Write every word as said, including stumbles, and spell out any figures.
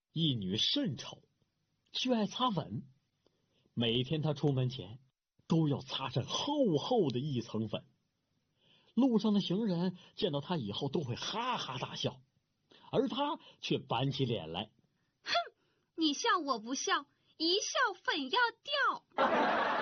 一女甚丑，却爱擦粉。每天她出门前都要擦上厚厚的一层粉。路上的行人见到她以后都会哈哈大笑，而她却板起脸来： 哼，你笑我不笑，一笑粉要掉。